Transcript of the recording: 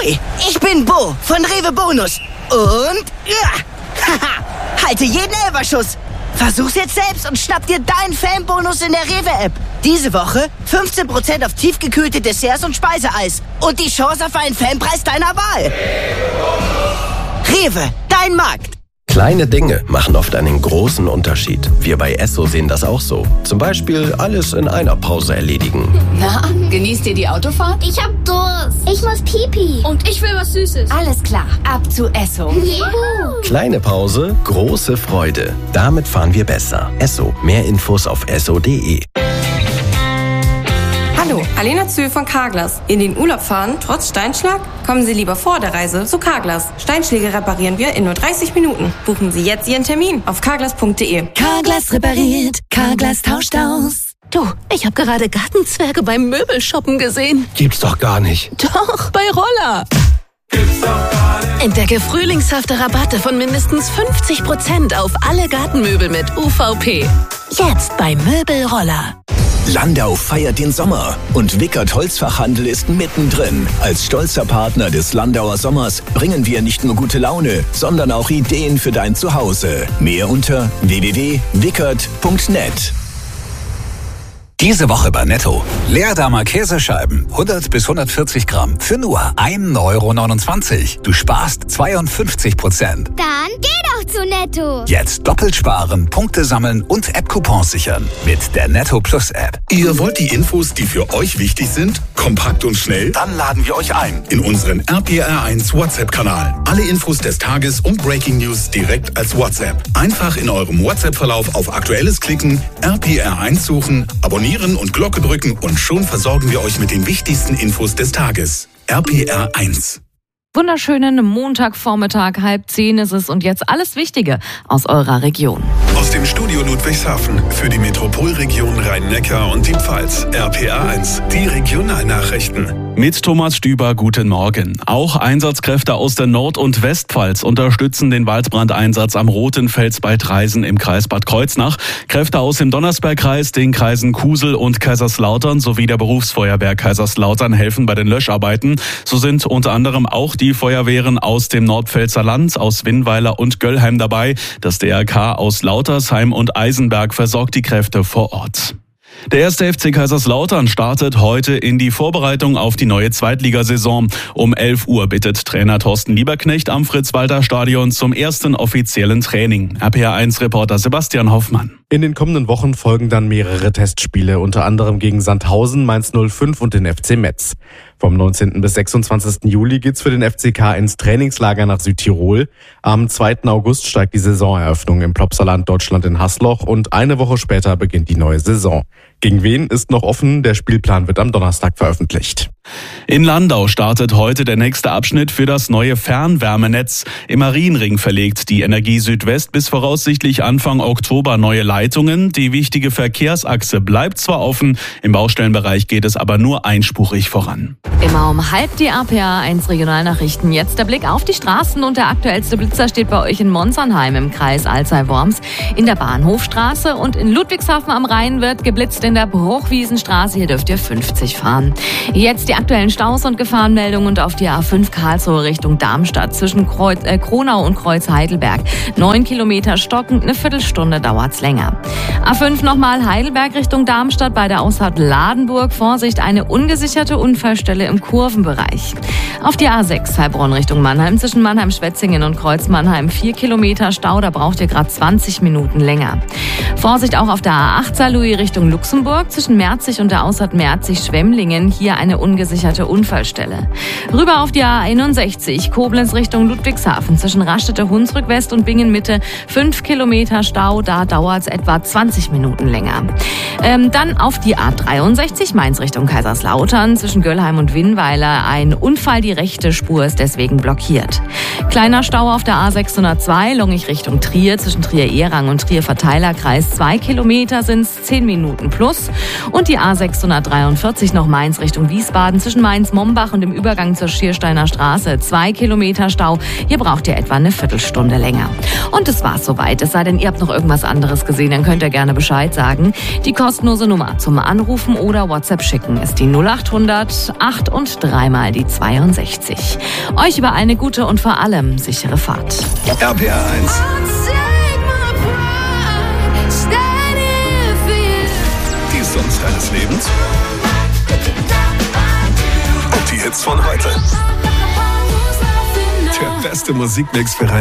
Hui, ich bin Bo von Rewe Bonus. Und halte jeden Elferschuss. Versuch's jetzt selbst und schnapp dir deinen Fanbonus in der Rewe-App. Diese Woche 15% auf tiefgekühlte Desserts und Speiseeis. Und die Chance auf einen Fanpreis deiner Wahl. Rewe, dein Markt. Kleine Dinge machen oft einen großen Unterschied. Wir bei Esso sehen das auch so. Zum Beispiel alles in einer Pause erledigen. Na, genießt ihr die Autofahrt? Ich hab Durst. Ich muss Pipi. Und ich will was Süßes. Alles klar, ab zu Esso. Juhu. Kleine Pause, große Freude. Damit fahren wir besser. Esso. Mehr Infos auf esso.de. Hallo, Alena Zühl von Carglass. In den Urlaub fahren, trotz Steinschlag? Kommen Sie lieber vor der Reise zu Carglass. Steinschläge reparieren wir in nur 30 Minuten. Buchen Sie jetzt Ihren Termin auf carglass.de. Carglass repariert, Carglass tauscht aus. Du, ich habe gerade Gartenzwerge beim Möbelshoppen gesehen. Gibt's doch gar nicht. Doch, bei Roller. Entdecke frühlingshafte Rabatte von mindestens 50% auf alle Gartenmöbel mit UVP. Jetzt bei Möbelroller. Landau feiert den Sommer und Wickert Holzfachhandel ist mittendrin. Als stolzer Partner des Landauer Sommers bringen wir nicht nur gute Laune, sondern auch Ideen für dein Zuhause. Mehr unter www.wickert.net. Diese Woche bei Netto. Leerdamer Käsescheiben, 100 bis 140 Gramm, für nur 1,29 €. Du sparst 52%. Dann geh doch zu Netto. Jetzt doppelt sparen, Punkte sammeln und App-Coupons sichern mit der Netto Plus App. Ihr wollt die Infos, die für euch wichtig sind, kompakt und schnell? Dann laden wir euch ein In unseren RPR1 WhatsApp-Kanal. Alle Infos des Tages und Breaking News direkt als WhatsApp. Einfach in eurem WhatsApp-Verlauf auf Aktuelles klicken, RPR1 suchen, abonnieren und Glocke drücken und schon versorgen wir euch mit den wichtigsten Infos des Tages. RPR1. Wunderschönen Montagvormittag, 9:30 ist es und jetzt alles Wichtige aus eurer Region. Aus dem Studio Ludwigshafen für die Metropolregion Rhein-Neckar und die Pfalz. RPR1, die Regionalnachrichten. Mit Thomas Stüber, guten Morgen. Auch Einsatzkräfte aus der Nord- und Westpfalz unterstützen den Waldbrandeinsatz am Rotenfels bei Traisen im Kreis Bad Kreuznach. Kräfte aus dem Donnersbergkreis, den Kreisen Kusel und Kaiserslautern sowie der Berufsfeuerwehr Kaiserslautern helfen bei den Löscharbeiten. So sind unter anderem auch die Feuerwehren aus dem Nordpfälzer Land, aus Winnweiler und Göllheim dabei. Das DRK aus Lautersheim und Eisenberg versorgt die Kräfte vor Ort. Der 1. FC Kaiserslautern startet heute in die Vorbereitung auf die neue Zweitligasaison. Um 11 Uhr bittet Trainer Thorsten Lieberknecht am Fritz-Walter-Stadion zum ersten offiziellen Training. RPR1-Reporter Sebastian Hoffmann. In den kommenden Wochen folgen dann mehrere Testspiele, unter anderem gegen Sandhausen, Mainz 05 und den FC Metz. Vom 19. bis 26. Juli geht's für den FCK ins Trainingslager nach Südtirol. Am 2. August steigt die Saisoneröffnung im Plopsaland Deutschland in Hasloch und eine Woche später beginnt die neue Saison. Gegen wen ist noch offen? Der Spielplan wird am Donnerstag veröffentlicht. In Landau startet heute der nächste Abschnitt für das neue Fernwärmenetz. Im Marienring verlegt die Energie Südwest bis voraussichtlich Anfang Oktober neue Leitungen. Die wichtige Verkehrsachse bleibt zwar offen, im Baustellenbereich geht es aber nur einspurig voran. Immer um 12:30 die RPR1 Regionalnachrichten. Jetzt der Blick auf die Straßen und der aktuellste Blitzer steht bei euch in Monsernheim im Kreis Alzey-Worms, in der Bahnhofstraße und in Ludwigshafen am Rhein wird geblitzt in der Bruchwiesenstraße. Hier dürft ihr 50 fahren. Jetzt die aktuellen Staus und Gefahrenmeldungen und auf die A5 Karlsruhe Richtung Darmstadt zwischen Kronau und Kreuz Heidelberg. 9 Kilometer stockend, eine Viertelstunde dauert's länger. A5 nochmal Heidelberg Richtung Darmstadt bei der Ausfahrt Ladenburg. Vorsicht, eine ungesicherte Unfallstelle im Kurvenbereich. Auf die A6 Heilbronn Richtung Mannheim zwischen Mannheim-Schwetzingen und Kreuz Mannheim 4 Kilometer Stau, da braucht ihr gerade 20 Minuten länger. Vorsicht auch auf der A8 Saarlouis Richtung Luxemburg zwischen Merzig und der Ausfahrt Merzig-Schwemmlingen. Hier eine ungesicherte Unfallstelle. Rüber auf die A61 Koblenz Richtung Ludwigshafen zwischen Raststätte Hunsrück West und Bingen Mitte 5 Kilometer Stau, da dauert es etwa 20 Minuten länger. Dann auf die A63 Mainz Richtung Kaiserslautern zwischen Göllheim und Winnweiler ein Unfall, die rechte Spur ist deswegen blockiert. Kleiner Stau auf der A602 Longich Richtung Trier zwischen Trier-Ehrang und Trier-Verteilerkreis 2 Kilometer sind es 10 Minuten plus und die A643 noch Mainz Richtung Wiesbaden zwischen Mainz-Mombach und dem Übergang zur Schiersteiner Straße 2 Kilometer Stau. Hier braucht ihr etwa eine Viertelstunde länger. Und das war's soweit. Es sei denn, ihr habt noch irgendwas anderes gesehen, dann könnt ihr gerne Bescheid sagen. Die kostenlose Nummer zum Anrufen oder WhatsApp schicken ist die 0800 8 und 3 mal die 62. 69. Euch über eine gute und vor allem sichere Fahrt. RPR 1. Die Songs deines Lebens. Und die Hits von heute. Der beste Musikmix für